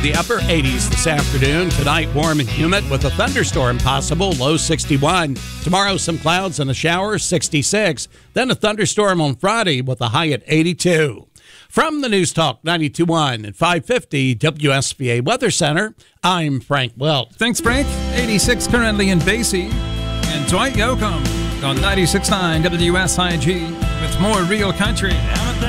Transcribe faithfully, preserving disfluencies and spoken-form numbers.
the upper eighties this afternoon. Tonight, warm and humid with a thunderstorm possible, low sixty-one. Tomorrow, some clouds and a shower, sixty-six. Then a thunderstorm on Friday with a high at eighty-two. From the News Talk ninety-two point one and five fifty W S B A Weather Center, I'm Frank Welch. Thanks, Frank. eighty-six currently in Basie. And Dwight Yoakam on ninety-six point nine W S I G with more real country.